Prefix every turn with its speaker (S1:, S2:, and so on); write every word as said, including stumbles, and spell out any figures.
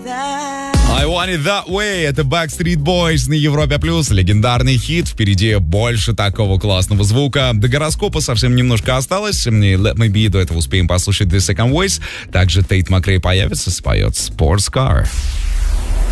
S1: I Want It That Way. Это Backstreet Boys на Европе Плюс. Легендарный хит. Впереди больше такого классного звука. До гороскопа совсем немножко осталось. Let Me Be. До этого успеем послушать The Second Voice. Также Тейт Макрей появится, споет Sports Car.